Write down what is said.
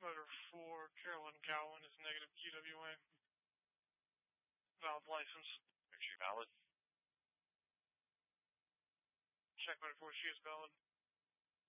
motor for Carolyn Gowan is negative QWA. Valid license. Make sure valid. Check motor 4, she is valid.